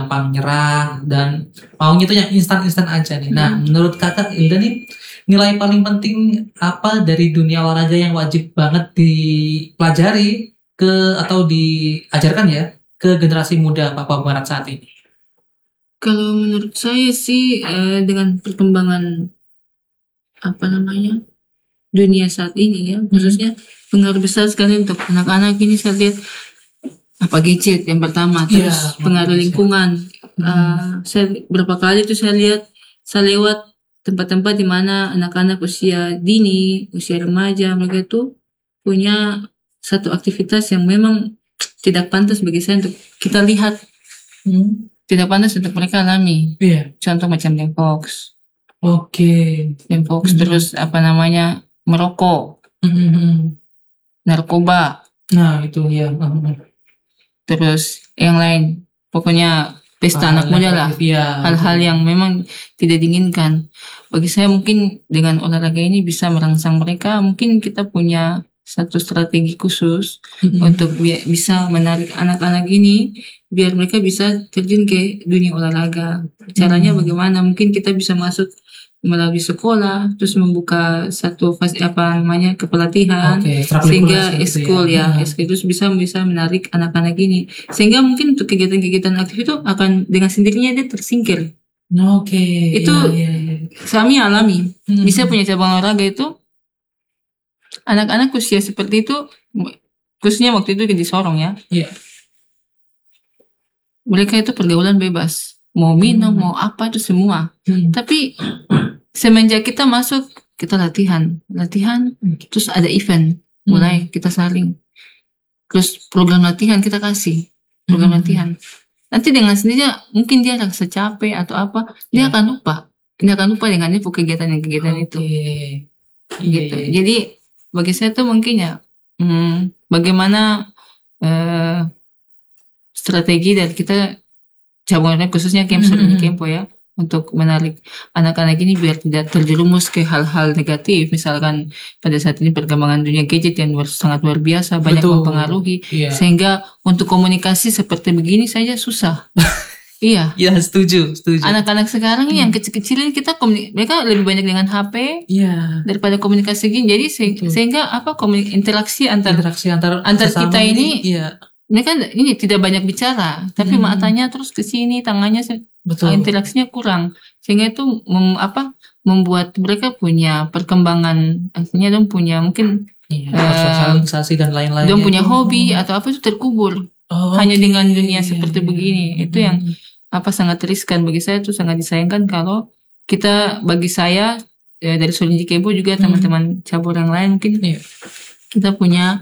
gampang nyerah dan maunya itu yang instan-instan aja nih. Nah, menurut kakak Hilda nih, nilai paling penting apa dari dunia olahraga yang wajib banget dipelajari atau diajarkan ya ke generasi muda Papua Barat saat ini? Kalau menurut saya sih dengan perkembangan dunia saat ini ya, khususnya pengaruh besar sekali untuk anak-anak ini saya lihat gadget yang pertama, terus pengaruh lingkungan. Saya berapa kali tuh saya lewat tempat-tempat di mana anak-anak usia dini, usia remaja, mereka itu punya satu aktivitas yang memang tidak pantas bagi saya untuk kita lihat, tidak pantas untuk mereka alami. Contoh macam Dempox. Dempox, terus merokok, narkoba. Nah, itu ya. Terus yang lain, pokoknya pesta anak muda lah, hal-hal yang memang tidak diinginkan. Bagi saya mungkin dengan olahraga ini bisa merangsang mereka, mungkin kita punya satu strategi khusus untuk bisa menarik anak-anak ini biar mereka bisa terjun ke dunia olahraga. Caranya bagaimana? Mungkin kita bisa masuk melalui sekolah, terus membuka satu kepelatihan, sehingga eskul terus bisa menarik anak-anak ini, sehingga mungkin untuk kegiatan-kegiatan aktif itu akan dengan sendirinya dia tersingkir. Itu kami alami. Bisa punya cabang olahraga itu anak-anak usia seperti itu, khususnya waktu itu di Sorong ya. Mereka itu pergaulan bebas, mau minum, mau apa itu semua. Tapi semenjak kita masuk, kita latihan, terus ada event, mulai kita saling, terus program latihan kita kasih, program latihan. Nanti dengan sendirinya mungkin dia rasa capek atau apa, dia akan lupa dengan itu kegiatan itu. Gitu. Jadi bagi saya tuh mungkin ya, bagaimana strategi dari kita cabangnya khususnya Kempo ya, untuk menarik anak-anak ini biar tidak terjerumus ke hal-hal negatif. Misalkan pada saat ini perkembangan dunia gadget yang sangat luar biasa, banyak mempengaruhi, sehingga untuk komunikasi seperti begini saja susah. Iya, setuju. Anak-anak sekarang yang kecil-kecil ini mereka lebih banyak dengan HP daripada komunikasi gini. Jadi sehingga interaksi antar kita ini, mereka ini tidak banyak bicara, tapi matanya terus ke sini, tangannya interaksinya kurang, sehingga itu membuat mereka punya perkembangan, artinya dong punya mungkin sosialisasi dan lain-lain. Dong punya hobi atau apa itu terkubur hanya dengan dunia seperti begini. Itu yang sangat riskan bagi saya, itu sangat disayangkan kalau kita, bagi saya dari Solinji Kebo juga teman-teman cabur yang lain mungkin kita punya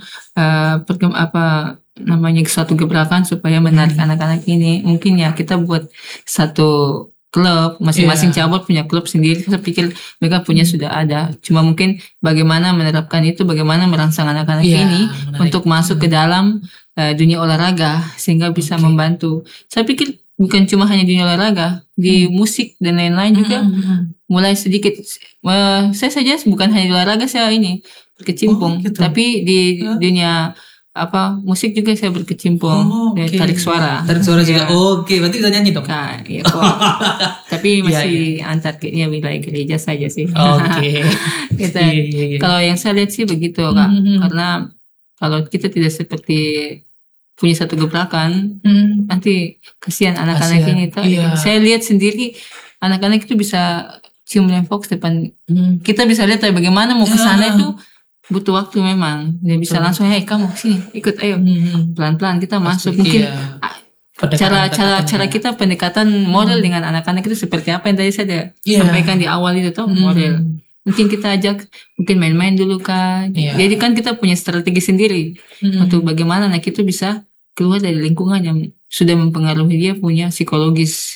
suatu gebrakan supaya menarik anak-anak ini. Mungkin ya kita buat satu klub, masing-masing cabur punya klub sendiri. Saya pikir mereka punya sudah ada. Cuma mungkin bagaimana menerapkan itu, bagaimana merangsang anak-anak ini untuk masuk ke dalam dunia olahraga sehingga bisa membantu. Saya pikir bukan cuma hanya dunia olahraga, di musik dan lain-lain juga mulai sedikit. Saya saja bukan hanya di olahraga saya ini berkecimpung, tapi di dunia musik juga saya berkecimpung. Tarik suara juga. Berarti bisa nyanyi dong. Tapi masih antar wilayah gereja saja sih. Kalau yang saya lihat sih begitu Kak. Karena kalau kita tidak seperti punya satu gebrakan, nanti kasihan anak-anak ini. Saya lihat sendiri anak-anak itu bisa cium Dempox depan. Kita bisa lihat bagaimana mau ke sana itu butuh waktu memang. Dia bisa langsung, kamu sini ikut, ayo. Pelan-pelan kita masuk. Mungkin cara kita pendekatan moral dengan anak-anak itu seperti apa yang tadi saya sampaikan di awal itu moral. Mungkin kita ajak, mungkin main-main dulu kan. Jadi kan kita punya strategi sendiri untuk bagaimana anak itu bisa keluar dari lingkungan yang sudah mempengaruhi dia punya psikologis